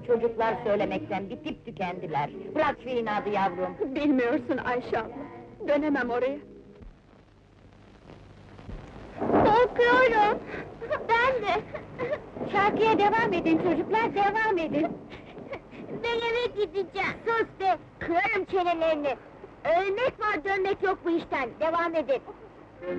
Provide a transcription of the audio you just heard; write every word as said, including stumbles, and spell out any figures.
Çocuklar söylemekten bitip tükendiler. Bırak şu inadı yavrum. Bilmiyorsun Ayşe abla, dönemem oraya. Korkuyorum! Ben de! Şarkıya devam edin çocuklar, devam edin! Ben eve gideceğim! Sus be! Kırarım çenelerini! Ölmek var, dönmek yok bu işten! Devam edin!